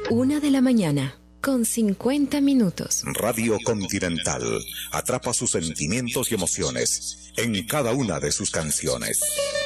1:00 con 50 minutos. Radio Continental atrapa sus sentimientos y emociones en cada una de sus canciones.